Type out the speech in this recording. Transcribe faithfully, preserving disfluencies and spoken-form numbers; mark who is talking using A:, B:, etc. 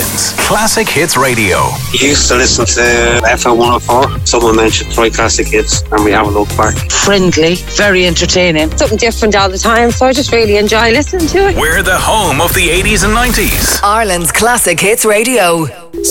A: Ireland's Classic Hits Radio.
B: You used to listen to F M one oh four. Someone mentioned Troy Classic Hits, and we have a look back.
C: Friendly, very entertaining.
D: Something different all the time, so I just really enjoy listening to it.
A: We're the home of the eighties and nineties.
E: Ireland's Classic Hits Radio.